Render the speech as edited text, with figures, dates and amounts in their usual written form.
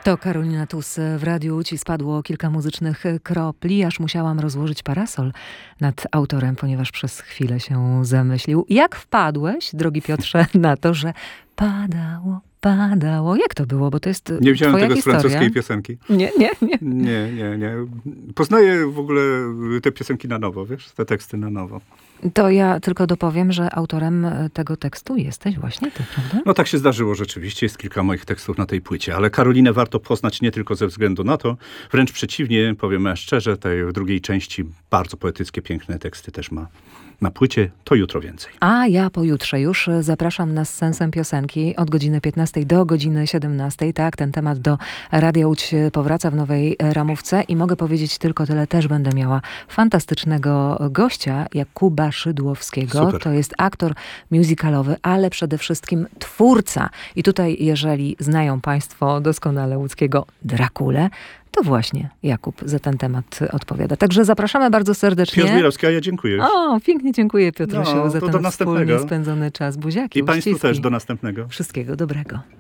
To Karolina Tus. W Radiu Łódź spadło kilka muzycznych kropli, aż musiałam rozłożyć parasol nad autorem, ponieważ przez chwilę się zamyślił. Jak wpadłeś, drogi Piotrze, na to, że padało? Jak to było? Bo to jest Nie wziąłem twoja tego historia. z francuskiej piosenki. Nie. Nie. Poznaję w ogóle te piosenki na nowo, wiesz? Te teksty na nowo. To ja tylko dopowiem, że autorem tego tekstu jesteś właśnie ty, prawda? No tak się zdarzyło rzeczywiście. Jest kilka moich tekstów na tej płycie. Ale Karolinę warto poznać nie tylko ze względu na to. Wręcz przeciwnie, powiem szczerze, tej w drugiej części bardzo poetyckie, piękne teksty też ma na płycie. To jutro więcej. A ja pojutrze już zapraszam nas z sensem piosenki od godziny 15 do godziny 17. Tak, ten temat do Radia Łódź powraca w nowej ramówce i mogę powiedzieć tylko tyle. Też będę miała fantastycznego gościa, Jakuba Szydłowskiego. Super. To jest aktor musicalowy, ale przede wszystkim twórca. I tutaj, jeżeli znają państwo doskonale łódzkiego Drakulę, to właśnie Jakub za ten temat odpowiada. Także zapraszamy bardzo serdecznie. Piotr Zbierowski, a ja dziękuję. O, pięknie dziękuję Piotrusiu No, za to ten do następnego. wspólnie spędzony czas. Buziaki, I państwu uściski. też do następnego. Wszystkiego dobrego.